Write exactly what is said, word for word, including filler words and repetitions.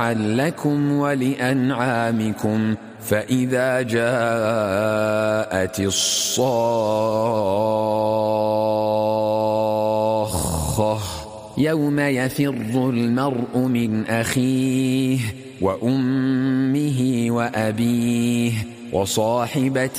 لكم ولأنعامكم فإذا جاءت الصاخة يوم يفر المرء من أخيه وأمه وأبيه وصاحبته